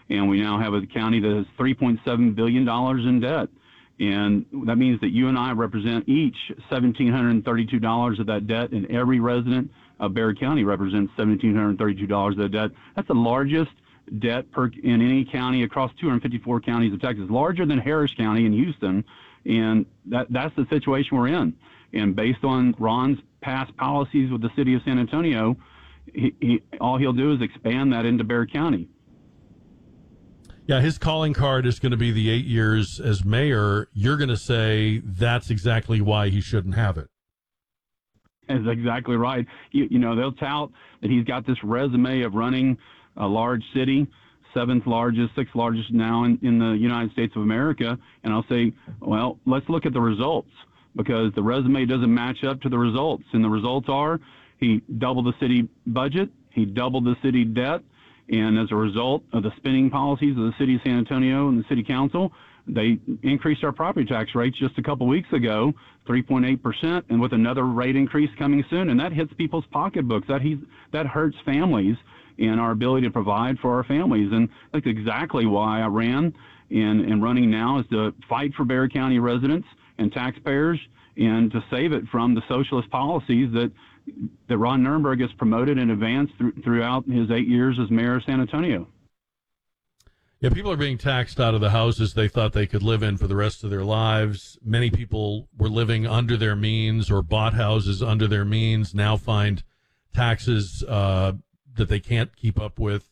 and we now have a county that has $3.7 billion in debt. And that means that you and I represent each $1,732 of that debt, and every resident of Bexar County represents $1,732 of that debt. That's the largest debt in any county across 254 counties of Texas, larger than Harris County in Houston. And that's the situation we're in. And based on Ron's past policies with the city of San Antonio, all he'll do is expand that into Bexar County. Yeah, his calling card is going to be the 8 years as mayor. You're going to say that's exactly why he shouldn't have it. That's exactly right. You know, they'll tout that he's got this resume of running a large city, sixth largest now in the United States of America. And I'll say, well, let's look at the results, because the resume doesn't match up to the results. And the results are he doubled the city budget, he doubled the city debt, and as a result of the spending policies of the city of San Antonio and the city council, they increased our property tax rates just a couple weeks ago, 3.8%, and with another rate increase coming soon. And that hits people's pocketbooks. That hurts families and our ability to provide for our families. And that's exactly why I ran, and running now is to fight for Bexar County residents and taxpayers, and to save it from the socialist policies that Ron Nirenberg has promoted and advanced throughout his 8 years as mayor of San Antonio. Yeah, people are being taxed out of the houses they thought they could live in for the rest of their lives. Many people were living under their means or bought houses under their means, now find taxes that they can't keep up with.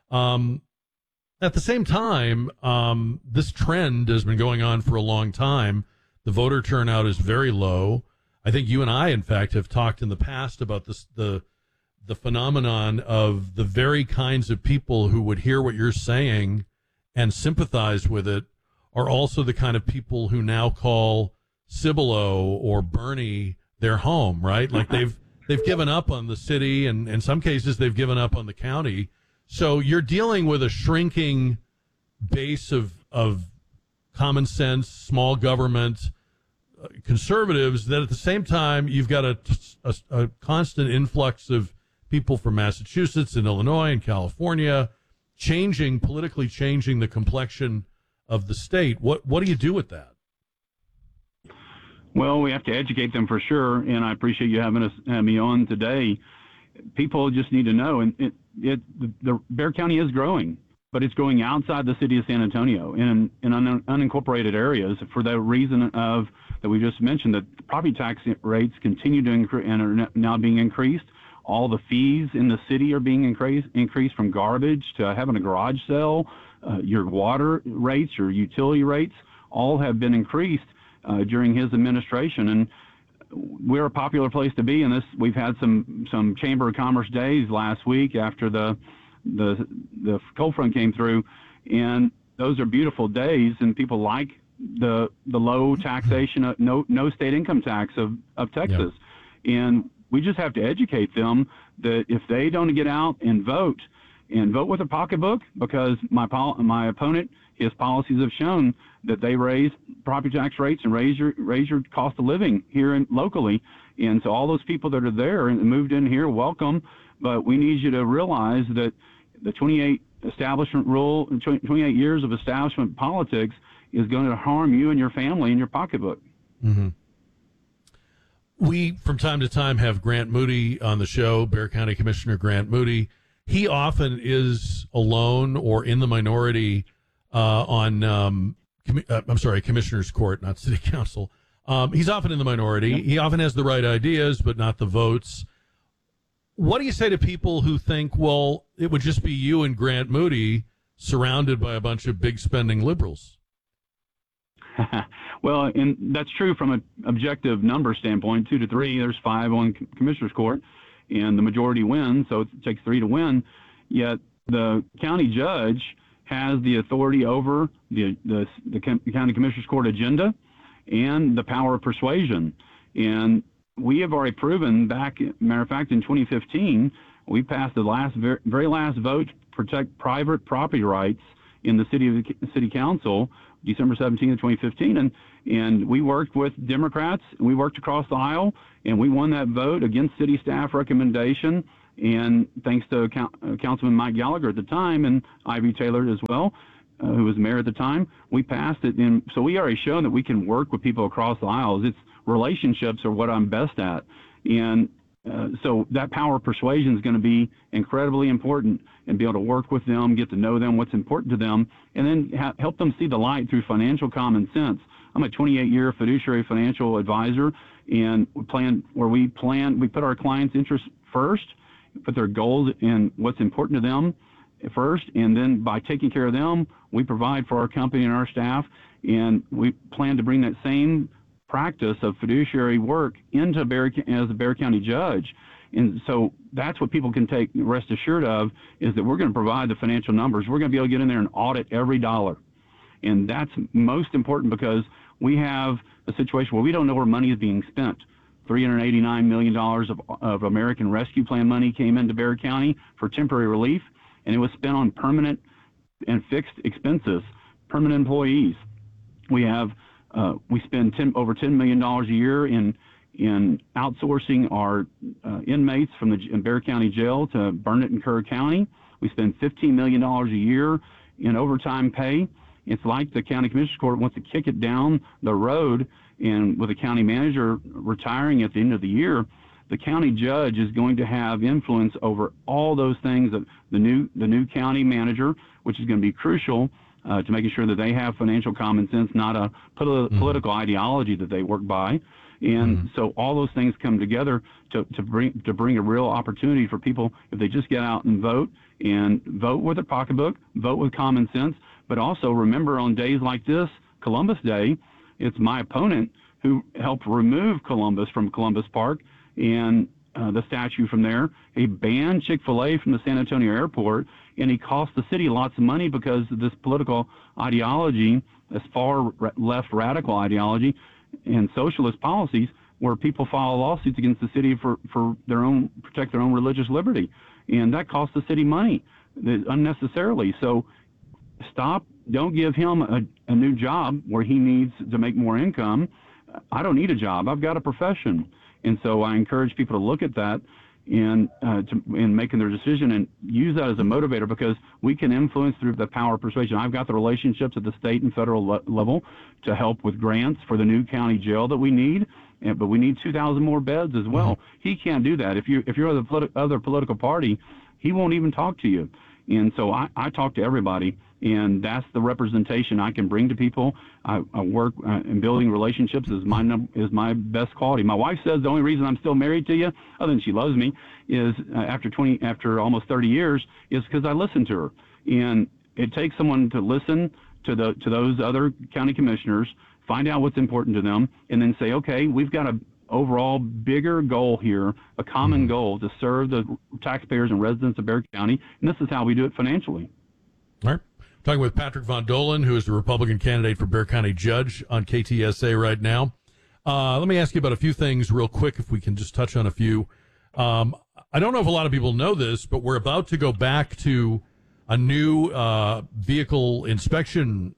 At the same time, this trend has been going on for a long time. The voter turnout is very low. I think you and I, in fact, have talked in the past about the phenomenon of the very kinds of people who would hear what you're saying and sympathize with it are also the kind of people who now call Cibolo or Bernie their home, right? Like they've given up on the city, and in some cases they've given up on the county. So you're dealing with a shrinking base of common sense, small government conservatives, that at the same time you've got a constant influx of people from Massachusetts and Illinois and California politically changing the complexion of the state. What do you do with that? Well, we have to educate them for sure, and I appreciate you having me on today. People just need to know, and the Bexar County is growing, but it's growing outside the city of San Antonio in unincorporated areas for the reason that we just mentioned, that the property tax rates continue to increase and are now being increased. All the fees in the city are being increased from garbage to having a garage sale. Your water rates, your utility rates, all have been increased during his administration. And we're a popular place to be in this. We've had some Chamber of Commerce days last week after the cold front came through, and those are beautiful days, and people like the low taxation, no state income tax of Texas. Yep. And we just have to educate them that if they don't get out and vote with a pocketbook, because my opponent, his policies have shown that they raise property tax rates and raise your cost of living here locally. And so all those people that are there and moved in here, welcome. But we need you to realize that the 28 establishment rule, 28 years of establishment politics is going to harm you and your family and your pocketbook. Mm-hmm. We, from time to time, have Grant Moody on the show, Bexar County Commissioner Grant Moody. He often is alone or in the minority Commissioner's Court, not City Council. He's often in the minority. Yep. He often has the right ideas, but not the votes. What do you say to people who think, well, it would just be you and Grant Moody surrounded by a bunch of big spending liberals? Well, and that's true from an objective number standpoint, 2 to 3. There's 5 on Commissioner's Court, and the majority wins, so it takes 3 to win. Yet the county judge has the authority over the county Commissioner's Court agenda and the power of persuasion. And we have already proven matter of fact, in 2015, we passed the very last vote to protect private property rights in the city council, December 17th of 2015, and we worked with Democrats, we worked across the aisle, and we won that vote against city staff recommendation, And thanks to Councilman Mike Gallagher at the time and Ivy Taylor as well, who was mayor at the time, we passed it. And so we already shown that we can work with people across the aisles. It's relationships are what I'm best at. And so that power of persuasion is going to be incredibly important, and be able to work with them, get to know them, what's important to them, and then help them see the light through financial common sense. I'm a 28-year fiduciary financial advisor, and we put our clients' interests first, put their goals and what's important to them first, and then by taking care of them, we provide for our company and our staff, and we plan to bring that same practice of fiduciary work into as a Bexar County judge. And so that's what people can take rest assured of, is that we're going to provide the financial numbers. We're going to be able to get in there and audit every dollar. And that's most important, because we have a situation where we don't know where money is being spent. $389 million of American Rescue Plan money came into Bexar County for temporary relief, and it was spent on permanent and fixed expenses, permanent employees. We spend over $10 million a year in outsourcing our inmates from the Bexar County Jail to Burnett and Kerr County. We spend $15 million a year in overtime pay. It's like the County Commissioners Court wants to kick it down the road, and with the county manager retiring at the end of the year, the county judge is going to have influence over all those things. That the new county manager, which is going to be crucial to making sure that they have financial common sense, not a political ideology that they work by. And so all those things come together to bring a real opportunity for people, if they just get out and vote with a pocketbook, vote with common sense. But also remember, on days like this, Columbus Day, it's my opponent who helped remove Columbus from Columbus Park and the statue from there. He banned Chick-fil-A from the San Antonio airport, and he cost the city lots of money because of this political ideology, this far left radical ideology and socialist policies, where people file lawsuits against the city for protect their own religious liberty. And that costs the city money unnecessarily. So don't give him a new job where he needs to make more income. I don't need a job. I've got a profession. And so I encourage people to look at that and in making their decision, and use that as a motivator, because we can influence through the power of persuasion. I've got the relationships at the state and federal level to help with grants for the new county jail that we need, but we need 2,000 more beds as well. He can't do that. If you're the other political party, he won't even talk to you. And so I talk to everybody, and that's the representation I can bring to people. I work in building relationships is my best quality. My wife says the only reason I'm still married to you, other than she loves me, is after almost 30 years, is because I listen to her. And it takes someone to listen to those other county commissioners, find out what's important to them, and then say, okay, we've got a overall bigger goal here, a common goal to serve the taxpayers and residents of Bexar County, and this is how we do it financially. All right. Talking with Patrick Von Dohlen, who is the Republican candidate for Bexar County Judge on KTSA right now. Let me ask you about a few things real quick, if we can just touch on a few. I don't know if a lot of people know this, but we're about to go back to a new vehicle inspection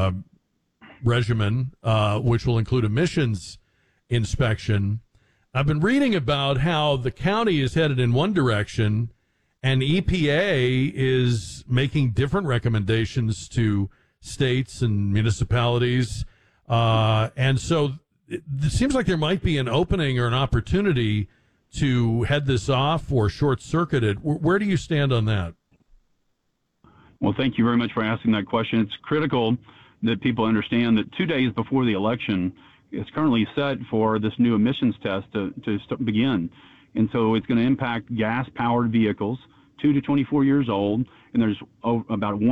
regimen, which will include emissions inspection. I've been reading about how the county is headed in one direction, and EPA is making different recommendations to states and municipalities. And so it seems like there might be an opening or an opportunity to head this off or short circuit it. Where do you stand on that? Well, thank you very much for asking that question. It's critical that people understand that 2 days before the election, it's currently set for this new emissions test to begin. And so it's going to impact gas-powered vehicles, 2 to 24 years old, and there's about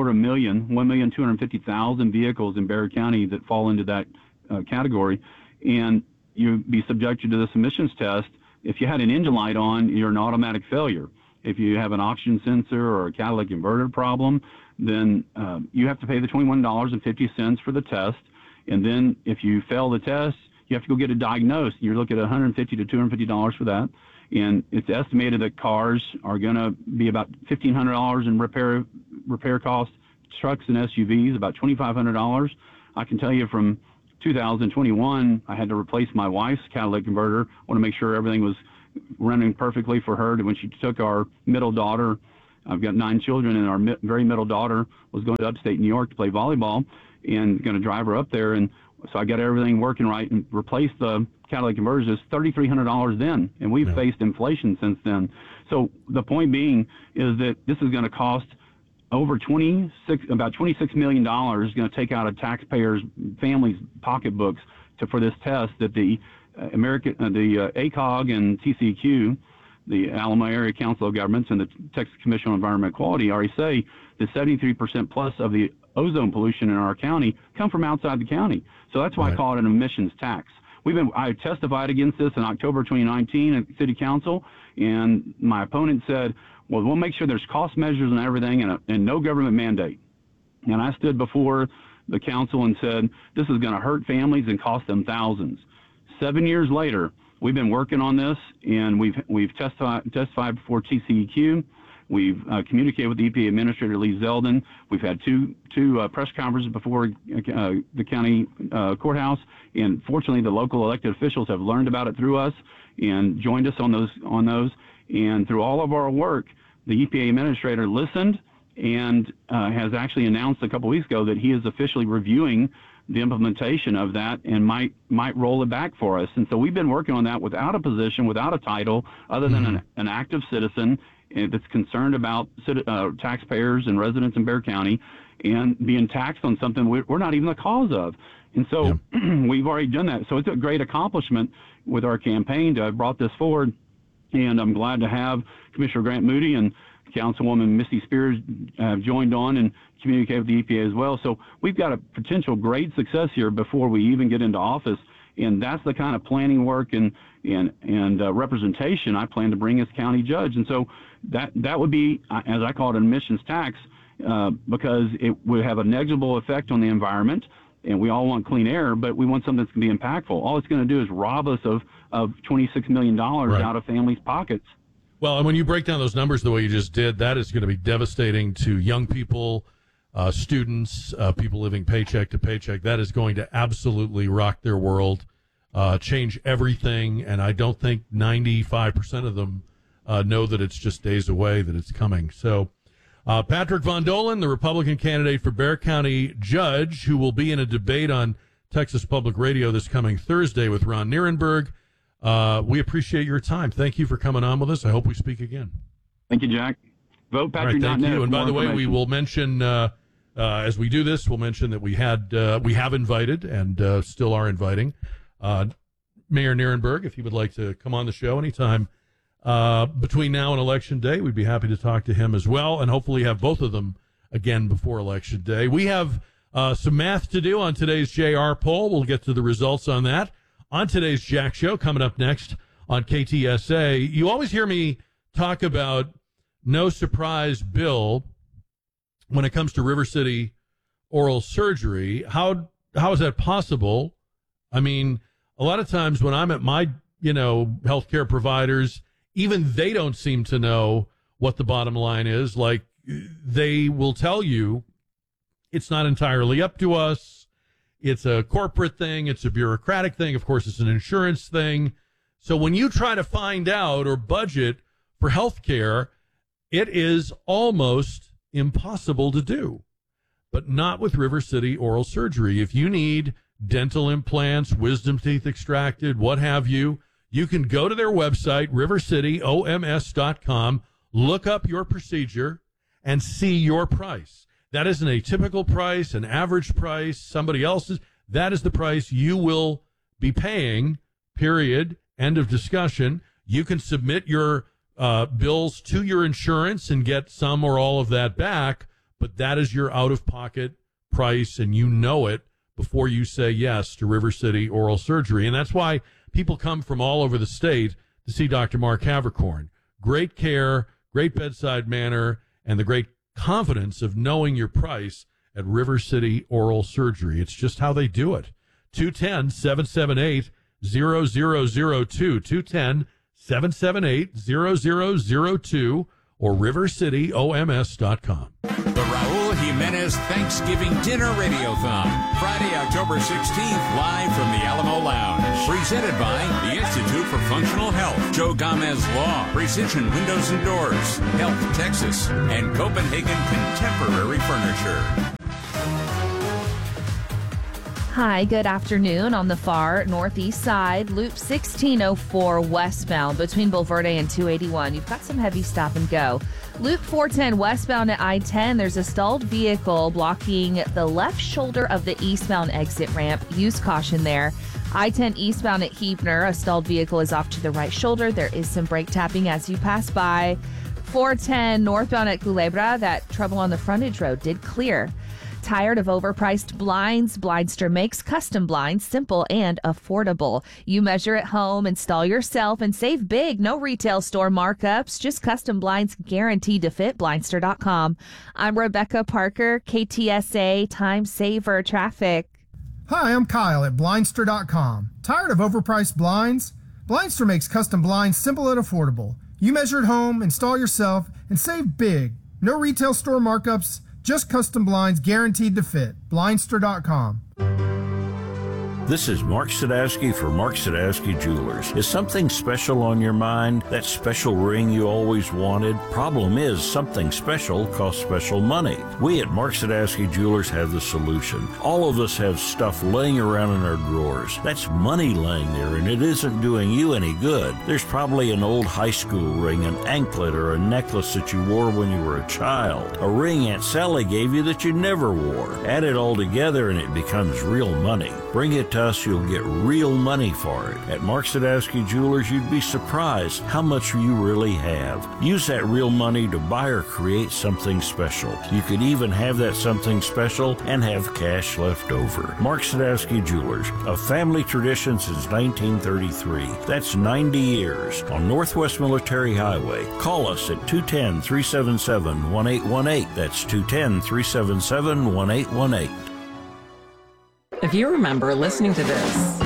1,250,000 vehicles in Bexar County that fall into that category. And you'd be subjected to this emissions test. If you had an engine light on, you're an automatic failure. If you have an oxygen sensor or a catalytic converter problem, then you have to pay the $21.50 for the test. And then if you fail the test, you have to go get it diagnosed. You're looking at $150 to $250 for that. And it's estimated that cars are going to be about $1,500 in repair costs. Trucks and SUVs, about $2,500. I can tell you from 2021, I had to replace my wife's catalytic converter. I want to make sure everything was running perfectly for her when she took our middle daughter. I've got 9 children, and our very middle daughter was going to upstate New York to play volleyball, and going to drive her up there. And so I got everything working right and replaced the catalytic converters. $3,300 then, and we've faced inflation since then. So the point being is that this is going to cost over about $26 million, going to take out of taxpayers' families' pocketbooks for this test that the ACOG and TCEQ, the Alamo Area Council of Governments, and the Texas Commission on Environmental Quality already say that 73% plus of the ozone pollution in our county come from outside the county. So that's why I call it an emissions tax. I testified against this in October 2019 at City Council, and my opponent said, well, we'll make sure there's cost measures and everything and no government mandate. And I stood before the council and said, this is going to hurt families and cost them thousands. 7 years later, we've been working on this, and we've testified before TCEQ. We've communicated with the EPA Administrator Lee Zeldin. We've had two press conferences before the county courthouse, and fortunately, the local elected officials have learned about it through us and joined us on those. And through all of our work, the EPA Administrator listened and has actually announced a couple weeks ago that he is officially reviewing the implementation of that and might roll it back for us. And so we've been working on that without a position, without a title, other than an active citizen that's concerned about taxpayers and residents in Bexar County and being taxed on something we're not even the cause of. And so we've already done that. So it's a great accomplishment with our campaign to have brought this forward. And I'm glad to have Commissioner Grant Moody and Councilwoman Misty Spears have joined on and communicate with the EPA as well. So we've got a potential great success here before we even get into office. And that's the kind of planning work and representation I plan to bring as county judge. And so that would be, as I call it, an emissions tax, because it would have a negligible effect on the environment. And we all want clean air, but we want something that's going to be impactful. All it's going to do is rob us of $26 million out of families' pockets. Well, and when you break down those numbers the way you just did, that is going to be devastating to young people, students, people living paycheck to paycheck. That is going to absolutely rock their world, change everything. And I don't think 95% of them know that it's just days away, that it's coming. So Patrick Von Dohlen, the Republican candidate for Bexar County judge, who will be in a debate on Texas Public Radio this coming Thursday with Ron Nierenberg. We appreciate your time. Thank you for coming on with us. I hope we speak again. Thank you, Jack. Vote Patrick. Right, thank you. And by the way, we will mention, as we do this, we'll mention that we have invited and still are inviting Mayor Nierenberg, if he would like to come on the show anytime between now and Election Day. We'd be happy to talk to him as well, and hopefully have both of them again before Election Day. We have some math to do on today's JR poll. We'll get to the results on that on today's Jack Show coming up next on KTSA. You always hear me talk about no surprise Bill when it comes to River City oral surgery. How is that possible? I mean, a lot of times when I'm at my, healthcare providers, even they don't seem to know what the bottom line is. Like, they will tell you it's not entirely up to us. It's a corporate thing. It's a bureaucratic thing. Of course, it's an insurance thing. So when you try to find out or budget for health care, it is almost impossible to do. But not with River City Oral Surgery. If you need dental implants, wisdom teeth extracted, what have you, you can go to their website, rivercityoms.com, look up your procedure, and see your price. That isn't a typical price, an average price, somebody else's. That is the price you will be paying, period, end of discussion. You can submit your bills to your insurance and get some or all of that back, but that is your out-of-pocket price, and you know it before you say yes to River City Oral Surgery. And that's why people come from all over the state to see Dr. Mark Havercorn. Great care, great bedside manner, and the great confidence of knowing your price at River City Oral Surgery. It's just how they do it. 210-778-0002. 210-778-0002. or rivercityoms.com. The Raul Jimenez Thanksgiving Dinner Radiothon, Friday, October 16th, live from the Alamo Lounge. Presented by the Institute for Functional Health, Joe Gomez Law, Precision Windows and Doors, Health Texas, and Copenhagen Contemporary Furniture. Hi, good afternoon. On the far northeast side, Loop 1604 westbound between Bulverde and 281. You've got some heavy stop and go. Loop 410 westbound at I-10. There's a stalled vehicle blocking the left shoulder of the eastbound exit ramp. Use caution there. I-10 eastbound at Huebner. A stalled vehicle is off to the right shoulder. There is some brake tapping as you pass by. 410 northbound at Culebra. That trouble on the frontage road did clear. Tired of overpriced blinds? Blindster makes custom blinds simple and affordable. You measure at home, install yourself, and save big. No retail store markups, just custom blinds guaranteed to fit. Blindster.com. I'm Rebecca Parker, KTSA Time Saver Traffic. Hi, I'm Kyle at Blindster.com. Tired of overpriced blinds? Blindster makes custom blinds simple and affordable. You measure at home, install yourself, and save big. No retail store markups, just custom blinds guaranteed to fit. Blindster.com. This is Mark Sadowski for Mark Sadowski Jewelers. Is something special on your mind? That special ring you always wanted? Problem is, something special costs special money. We at Mark Sadowski Jewelers have the solution. All of us have stuff laying around in our drawers. That's money laying there, and it isn't doing you any good. There's probably an old high school ring, an anklet, or a necklace that you wore when you were a child. A ring Aunt Sally gave you that you never wore. Add it all together and it becomes real money. Bring it to us, you'll get real money for it. At Mark Sadowski Jewelers, you'd be surprised how much you really have. Use that real money to buy or create something special. You could even have that something special and have cash left over. Mark Sadowski Jewelers, a family tradition since 1933. That's 90 years on Northwest Military Highway. Call us at 210-377-1818. That's 210-377-1818. If you remember listening to this,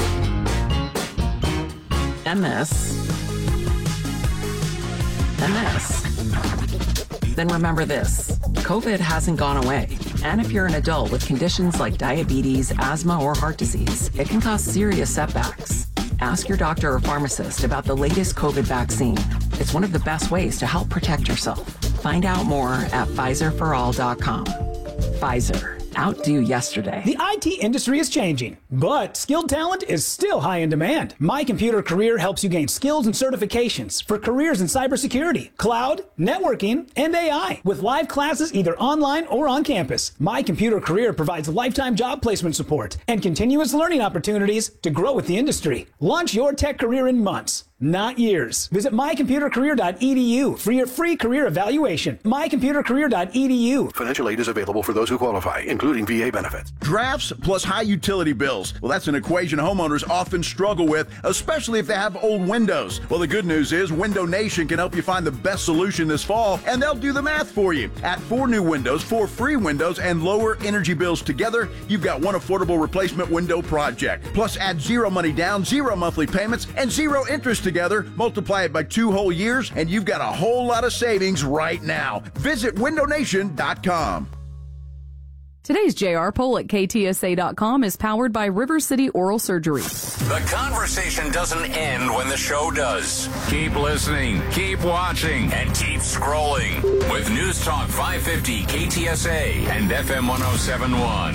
then remember this. COVID hasn't gone away. And if you're an adult with conditions like diabetes, asthma, or heart disease, it can cause serious setbacks. Ask your doctor or pharmacist about the latest COVID vaccine. It's one of the best ways to help protect yourself. Find out more at PfizerForAll.com. Pfizer. Outdo yesterday. The IT industry is changing, but skilled talent is still high in demand. My Computer Career helps you gain skills and certifications for careers in cybersecurity, cloud, networking, and AI, with live classes either online or on campus. My Computer Career provides lifetime job placement support and continuous learning opportunities to grow with the industry. Launch your tech career in months, not years. Visit mycomputercareer.edu for your free career evaluation. mycomputercareer.edu. Financial aid is available for those who qualify, including VA benefits. Drafts plus high utility bills. Well, that's an equation homeowners often struggle with, especially if they have old windows. Well, the good news is Window Nation can help you find the best solution this fall, and they'll do the math for you. Add 4 new windows, 4 free windows, and lower energy bills together, you've got one affordable replacement window project. Plus, add 0 money down, 0 monthly payments, and 0 interest together, multiply it by 2 whole years, and you've got a whole lot of savings right now. Visit windownation.com. Today's JR poll at KTSA.com is powered by River City Oral Surgery. The conversation doesn't end when the show does. Keep listening, keep watching, and keep scrolling with News Talk 550 KTSA and FM 1071.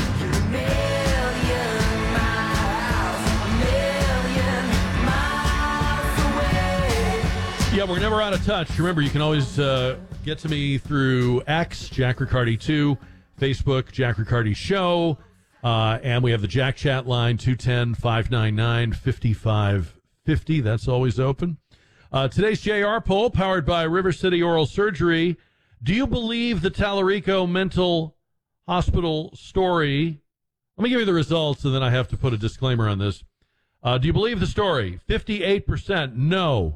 Yeah, we're never out of touch. Remember, you can always get to me through X, Jack Riccardi 2, Facebook, Jack Riccardi Show, and we have the Jack Chat line, 210-599-5550. That's always open. Today's JR poll, powered by River City Oral Surgery. Do you believe the Tallarico Mental Hospital story? Let me give you the results, and then I have to put a disclaimer on this. Do you believe the story? 58% no.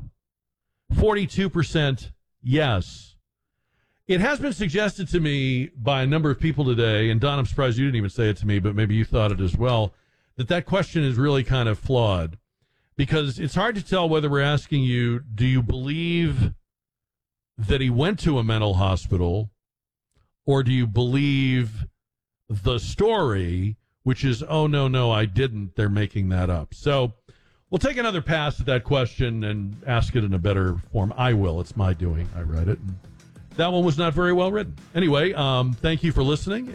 42% yes. It has been suggested to me by a number of people today, and Don, I'm surprised you didn't even say it to me, but maybe you thought it as well, that question is really kind of flawed. Because it's hard to tell whether we're asking you, do you believe that he went to a mental hospital, or do you believe the story, which is, oh, no, I didn't. They're making that up. So we'll take another pass at that question and ask it in a better form. I will. It's my doing. I read it. And that one was not very well written. Anyway, thank you for listening.